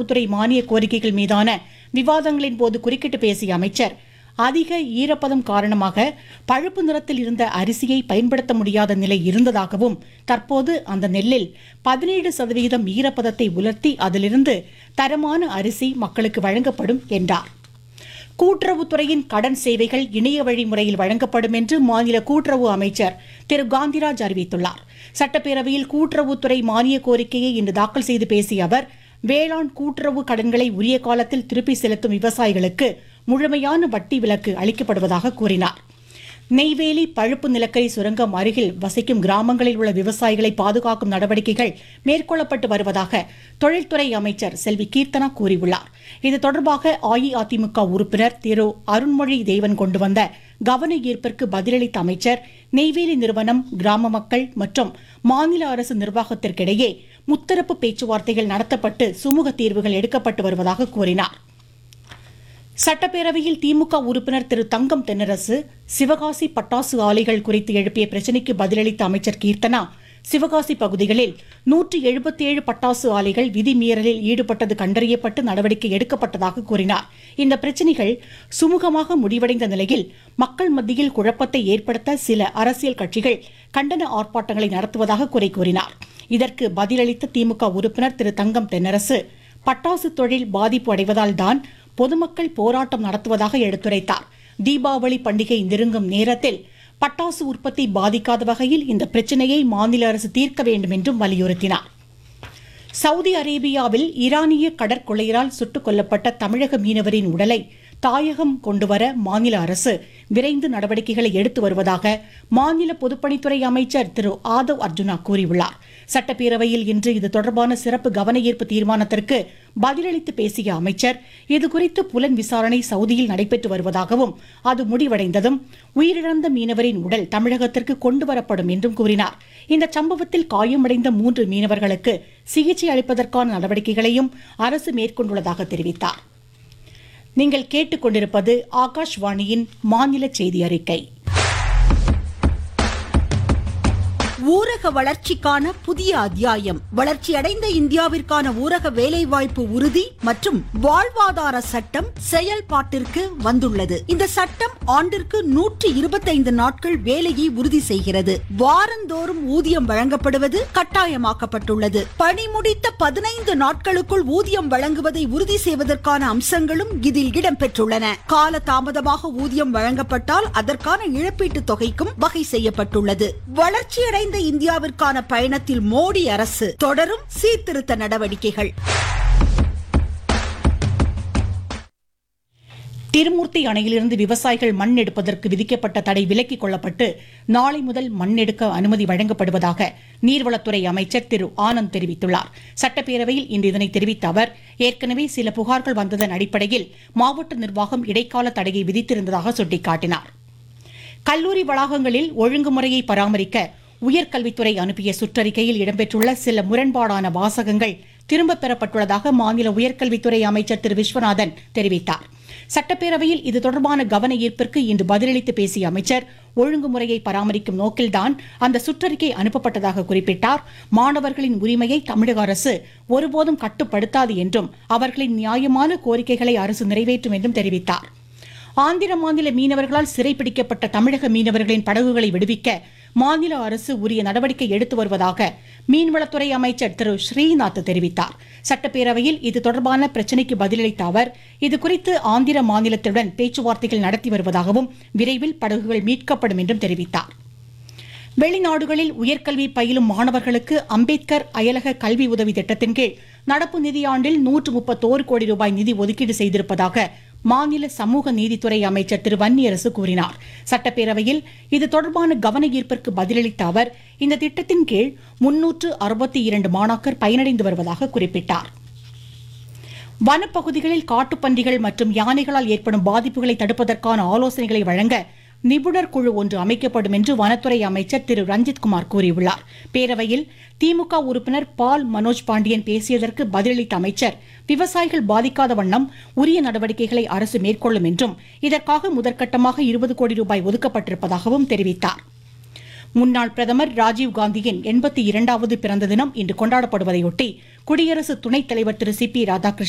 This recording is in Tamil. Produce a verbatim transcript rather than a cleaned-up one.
கூட்டுறவுத்துறை மானிய கோரிக்கைகள் மீதான விவாதங்களின் போது குறுக்கிட்டு பேசிய அமைச்சர், அதிக ஈரப்பதம் காரணமாக பழுப்பு நிறத்தில் இருந்த அரிசியை பயன்படுத்த முடியாத நிலை இருந்ததாகவும், தற்போது அந்த நெல்லில் பதினேழு சதவீதம் ஈரப்பதத்தை உலர்த்தி அதிலிருந்து தரமான அரிசி மக்களுக்கு வழங்கப்படும் என்றார். கூட்டுறவுத்துறையின் கடன் சேவைகள் இணைய வழி முறையில் வழங்கப்படும் என்று மாநில கூட்டுறவு அமைச்சர் திரு காந்திராஜ் அறிவித்துள்ளார். சட்டப்பேரவையில் கூட்டுறவுத்துறை மானிய கோரிக்கையை இன்று தாக்கல் செய்து பேசிய அவர், வேளாண் கூட்டுறவு கடன்களை உரிய காலத்தில் திருப்பி செலுத்தும் விவசாயிகளுக்கு முழுமையான வட்டி விலக்கு அளிக்கப்படுவதாக கூறினார். நெய்வேலி பழுப்பு நிலக்கரி சுரங்கம் அருகில் வசிக்கும் கிராமங்களில் உள்ள விவசாயிகளை பாதுகாக்கும் நடவடிக்கைகள் மேற்கொள்ளப்பட்டு வருவதாக தொழில்துறை அமைச்சர் செல்வி கீர்த்தனா கூறியுள்ளார். இது தொடர்பாக அஇஅதிமுக உறுப்பினர் திரு அருண்மொழி தேவன் கொண்டு வந்த கவன ஈர்ப்பிற்கு பதிலளித்த அமைச்சர், நெய்வேலி நிறுவனம், கிராம மக்கள் மற்றும் மாநில அரசு நிர்வாகத்திற்கிடையே முத்தரப்பு பேச்சுவார்த்தைகள் நடத்தப்பட்டு சுமூக தீர்வுகள் எடுக்கப்பட்டு வருவதாக கூறினார். சட்டப்பேரவையில் திமுக உறுப்பினர் திரு தங்கம் தென்னரசு சிவகாசி பட்டாசு ஆலைகள் குறித்து எழுப்பிய பிரச்சினைக்கு பதிலளித்த அமைச்சர் கீர்த்தனா, சிவகாசி பகுதிகளில் நூற்றி எழுபத்தி ஏழு பட்டாசு ஆலைகள் விதிமீறலில் ஈடுபட்டது கண்டறியப்பட்டு நடவடிக்கை எடுக்கப்பட்டதாக கூறினார். இந்த பிரச்சினைகள் சுமூகமாக முடிவடைந்த நிலையில் மக்கள் மத்தியில் குழப்பத்தை ஏற்படுத்த சில அரசியல் கட்சிகள் கண்டன ஆர்ப்பாட்டங்களை நடத்துவதாக குறை கூறினார். இதற்கு பதிலளித்த திமுக உறுப்பினர் திரு தங்கம் தென்னரசு, பட்டாசு தொழில் பாதிப்பு அடைவதால் தான் பொதுமக்கள் போராட்டம் நடத்துவதாக எடுத்துரைத்தார். தீபாவளி பண்டிகை நெருங்கும் நேரத்தில் பட்டாசு உற்பத்தி பாதிக்காத வகையில் இந்த பிரச்சினையை மாநில அரசு தீர்க்க வேண்டும் என்றும் வலியுறுத்தினார். சவுதி அரேபியாவில் ஈரானிய கடற்கொள்ளையரால் சுட்டுக் கொல்லப்பட்ட தமிழக மீனவரின் உடலை தாயகம் கொண்டுவர மாநில அரசு விரைந்து நடவடிக்கைகளை எடுத்து வருவதாக மாநில பொதுப்பணித்துறை அமைச்சர் திரு ஆதவ் அர்ஜுனா கூறியுள்ளார். சட்டப்பேரவையில் இன்று இது தொடர்பான சிறப்பு கவன ஈர்ப்பு தீர்மானத்திற்கு பதிலளித்து பேசிய அமைச்சர், இதுகுறித்து புலன் விசாரணை சவுதியில் நடைபெற்று வருவதாகவும், அது முடிவடைந்ததும் உயிரிழந்த மீனவரின் உடல் தமிழகத்திற்கு கொண்டுவரப்படும் என்றும் கூறினார். இந்த சம்பவத்தில் காயமடைந்த மூன்று மீனவர்களுக்கு சிகிச்சை அளிப்பதற்கான நடவடிக்கைகளையும் அரசு மேற்கொண்டுள்ளதாக தெரிவித்தார். நீங்கள் கேட்டுக்கொண்டிருப்பது ஆகாஷ்வாணியின் மாநில செய்தி அறிக்கை. ஊரக வளர்ச்சிக்கான புதிய அத்தியாயம். வளர்ச்சியடைந்த இந்தியாவிற்கான ஊரக வேலைவாய்ப்பு உறுதி மற்றும் வாழ்வாதார சட்டம் செயல்பாட்டிற்கு வந்துள்ளது. இந்த சட்டம் ஆண்டிற்கு நூற்றி இருபத்தைந்து நாட்கள் வேலையை உறுதி செய்கிறது. வாரந்தோறும் ஊதியம் வழங்கப்படுவது கட்டாயமாக்கப்பட்டுள்ளது. பணி முடித்த பதினைந்து நாட்களுக்குள் ஊதியம் வழங்குவதை உறுதி செய்வதற்கான அம்சங்களும் இதில் இடம்பெற்றுள்ளன. கால தாமதமாக ஊதியம் வழங்கப்பட்டால் அதற்கான இழப்பீட்டு தொகைக்கும் வகை செய்யப்பட்டுள்ளது. வளர்ச்சியடைந்த இந்தியாவிற்கான பயணத்தில் மோடி அரசு தொடரும் சீர்திருத்த நடவடிக்கைகள். திருமூர்த்தி அணையிலிருந்து விவசாயிகள் மண் எடுப்பதற்கு விதிக்கப்பட்ட தடை விலக்கிக் கொள்ளப்பட்டு நாளை முதல் மண் எடுக்க அனுமதி வழங்கப்படுவதாக நீர்வளத்துறை அமைச்சர் திரு ஆனந்த் தெரிவித்துள்ளார். சட்டப்பேரவையில் இன்று இதனை தெரிவித்த அவர், ஏற்கனவே சில புகார்கள் வந்ததன் அடிப்படையில் மாவட்ட நிர்வாகம் இடைக்கால தடையை விதித்திருந்ததாக சுட்டிக்காட்டினார். கல்லூரி வளாகங்களில் ஒழுங்குமுறையை பராமரிக்க உயர்கல்வித்துறை அனுப்பிய சுற்றறிக்கையில் இடம்பெற்றுள்ள சில முரண்பாடான வாசகங்கள் திரும்பப் பெறப்பட்டுள்ளதாக மாநில உயர்கல்வித்துறை அமைச்சர் திரு விஸ்வநாதன் தெரிவித்தார். சட்டப்பேரவையில் இது தொடர்பான கவன ஈர்ப்பிற்கு இன்று பதிலளித்து பேசிய அமைச்சர், ஒழுங்குமுறையை பராமரிக்கும் நோக்கில்தான் அந்த சுற்றறிக்கை அனுப்பப்பட்டதாக குறிப்பிட்டார். மாணவர்களின் உரிமையை தமிழக அரசு ஒருபோதும் கட்டுப்படுத்தாது என்றும் அவர்களின் நியாயமான கோரிக்கைகளை அரசு நிறைவேற்றும் என்றும் தெரிவித்தார். ஆந்திர மாநில மீனவர்களால் சிறைப்பிடிக்கப்பட்ட தமிழக மீனவர்களின் படகுகளை விடுவிக்க மாநில அரசு உரிய நடவடிக்கை எடுத்து வருவதாக மீன்வளத்துறை அமைச்சர் திரு ஸ்ரீநாத் தெரிவித்தார். சட்டப்பேரவையில் இது தொடர்பான பிரச்சினைக்கு பதிலளித்த அவர், இதுகுறித்து ஆந்திர மாநிலத்துடன் பேச்சுவார்த்தைகள் நடத்தி வருவதாகவும் விரைவில் படகுகள் மீட்கப்படும் என்றும் தெரிவித்தார். வெளிநாடுகளில் உயர்கல்வி பயிலும் மாணவர்களுக்கு அம்பேத்கர் அயலக கல்வி உதவி திட்டத்தின் கீழ் நடப்பு நிதியாண்டில் நூற்று முப்பத்தோரு கோடி ரூபாய் நிதி ஒதுக்கீடு செய்திருப்பதாக மாநில சமூக நீதித்துறை அமைச்சர் திரு வன்னியரசு கூறினார். சட்டப்பேரவையில் இது தொடர்பான கவன ஈர்ப்பிற்கு பதிலளித்த அவர், இந்த திட்டத்தின் கீழ் முன்னூற்று அறுபத்தி இரண்டு மாணாக்கர் பயனடைந்து வருவதாக குறிப்பிட்டார். வனப்பகுதிகளில் காட்டுப்பன்றிகள் மற்றும் யானைகளால் ஏற்படும் பாதிப்புகளை தடுப்பதற்கான ஆலோசனைகளை வழங்க நிபுணர் குழு ஒன்று அமைக்கப்படும் என்று வனத்துறை அமைச்சர் திரு ரஞ்சித்குமார் கூறியுள்ளார். பேரவையில் திமுக உறுப்பினர் பால் மனோஜ் பாண்டியன் பேசியதற்கு பதிலளித்த அமைச்சர், விவசாயிகள் பாதிக்காத வண்ணம் உரிய நடவடிக்கைகளை அரசு மேற்கொள்ளும் என்றும் இதற்காக முதற்கட்டமாக இருபது கோடி ரூபாய் ஒதுக்கப்பட்டிருப்பதாகவும் தெரிவித்தார். முன்னாள் பிரதமர் ராஜீவ்காந்தியின் எண்பத்தி இரண்டாவது பிறந்த தினம் இன்று கொண்டாடப்படுவதையொட்டி குடியரசு துணைத் தலைவர் திரு சி பி ராதாகிருஷ்ணன்